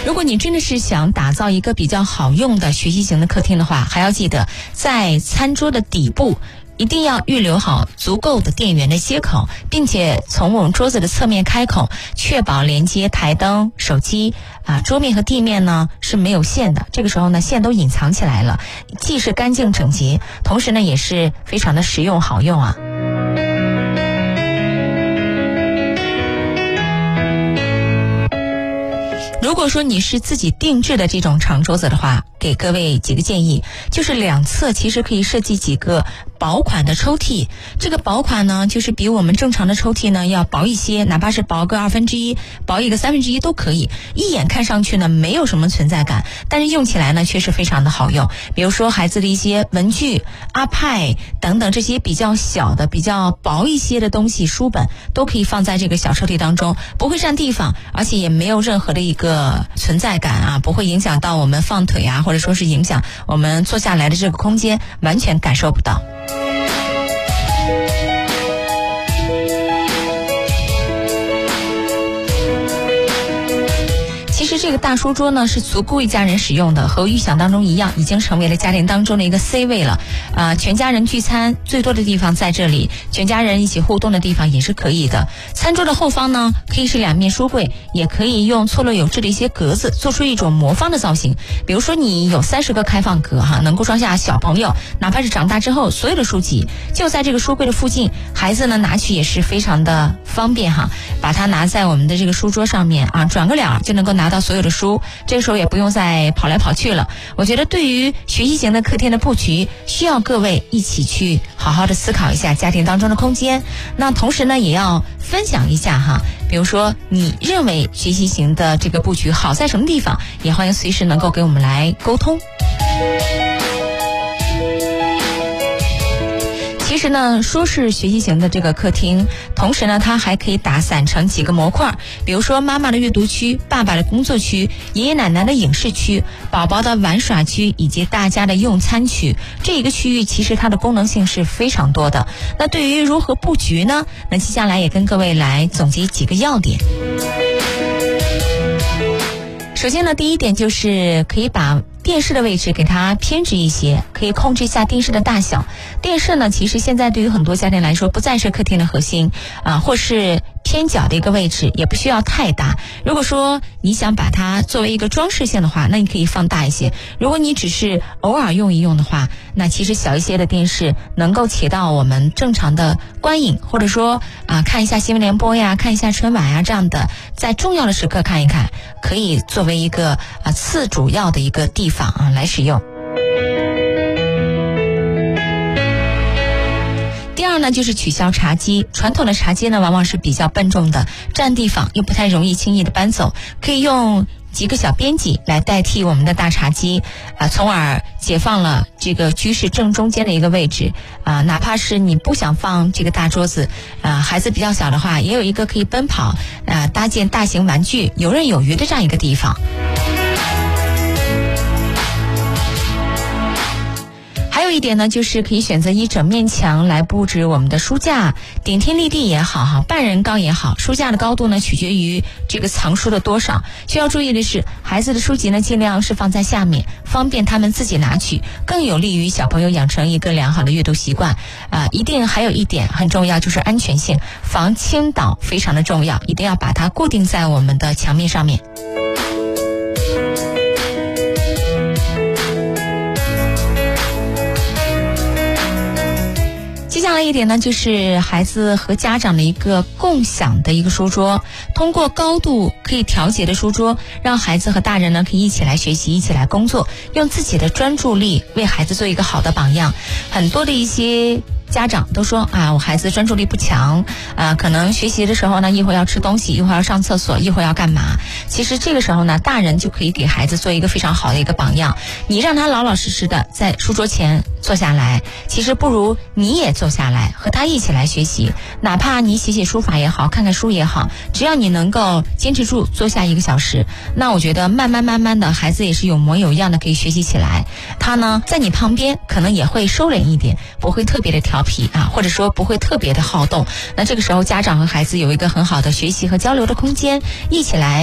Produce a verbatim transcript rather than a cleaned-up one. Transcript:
如果你真的是想打造一个比较好用的学习型的客厅的话，还要记得在餐桌的底部一定要预留好足够的电源的接口，并且从我们桌子的侧面开口，确保连接台灯、手机啊，桌面和地面呢是没有线的。这个时候呢，线都隐藏起来了，既是干净整洁，同时呢也是非常的实用好用啊。如果说你是自己定制的这种长桌子的话，给各位几个建议，就是两侧其实可以设计几个薄款的抽屉。这个薄款呢，就是比我们正常的抽屉呢要薄一些，哪怕是薄个二分之一，薄一个三分之一都可以。一眼看上去呢没有什么存在感，但是用起来呢却是非常的好用。比如说孩子的一些文具、iPad等等这些比较小的、比较薄一些的东西，书本都可以放在这个小抽屉当中，不会占地方，而且也没有任何的一个存在感啊，不会影响到我们放腿啊，或者说是影响我们坐下来的这个空间，完全感受不到。其实这个大书桌呢是足够一家人使用的，和预想当中一样，已经成为了家庭当中的一个 C 位了。啊、呃，全家人聚餐最多的地方在这里，全家人一起互动的地方也是可以的。餐桌的后方呢，可以是两面书柜，也可以用错落有致的一些格子做出一种魔方的造型。比如说你有三十个开放格哈，能够装下小朋友，哪怕是长大之后所有的书籍就在这个书柜的附近，孩子呢拿取也是非常的方便哈。把它拿在我们的这个书桌上面啊，转个脸就能够拿到所有的书，这个时候也不用再跑来跑去了。我觉得对于学习型的客厅的布局，需要各位一起去好好的思考一下家庭当中的空间。那同时呢，也要分享一下哈，比如说你认为学习型的这个布局好在什么地方，也欢迎随时能够给我们来沟通。其实呢，说是学习型的这个客厅，同时呢它还可以打散成几个模块，比如说妈妈的阅读区、爸爸的工作区、爷爷奶奶的影视区、宝宝的玩耍区以及大家的用餐区。这一个区域其实它的功能性是非常多的。那对于如何布局呢，那接下来也跟各位来总结几个要点。首先呢，第一点就是可以把电视的位置给它偏直一些，可以控制一下电视的大小。电视呢，其实现在对于很多家庭来说不再是客厅的核心啊，或是偏角的一个位置，也不需要太大。如果说你想把它作为一个装饰性的话，那你可以放大一些。如果你只是偶尔用一用的话，那其实小一些的电视能够起到我们正常的观影，或者说啊看一下新闻联播呀，看一下春晚呀这样的，在重要的时刻看一看，可以作为一个啊次主要的一个地方啊来使用。第二呢，就是取消茶几。传统的茶几呢，往往是比较笨重的，占地方又不太容易轻易的搬走，可以用几个小边几来代替我们的大茶几啊，从而解放了这个居室正中间的一个位置啊。哪怕是你不想放这个大桌子啊，孩子比较小的话，也有一个可以奔跑啊，搭建大型玩具游刃有余的这样一个地方。还有一点呢，就是可以选择以整面墙来布置我们的书架，顶天立地也好哈，半人高也好，书架的高度呢取决于这个藏书的多少。需要注意的是，孩子的书籍呢尽量是放在下面，方便他们自己拿取，更有利于小朋友养成一个良好的阅读习惯啊、呃。一定还有一点很重要，就是安全性，防倾倒非常的重要，一定要把它固定在我们的墙面上面。接下来一点呢，就是孩子和家长的一个共享的一个书桌，通过高度可以调节的书桌，让孩子和大人呢可以一起来学习，一起来工作，用自己的专注力为孩子做一个好的榜样。很多的一些家长都说啊，我孩子专注力不强啊，可能学习的时候呢，一会儿要吃东西，一会儿要上厕所，一会儿要干嘛。其实这个时候呢，大人就可以给孩子做一个非常好的一个榜样。你让他老老实实的在书桌前坐下来，其实不如你也坐下来和他一起来学习。哪怕你写写书法也好，看看书也好，只要你能够坚持住坐下一个小时，那我觉得慢慢慢慢的孩子也是有模有样的可以学习起来。他呢在你旁边可能也会收敛一点，不会特别的调皮啊，或者说不会特别的好动。那这个时候家长和孩子有一个很好的学习和交流的空间，一起来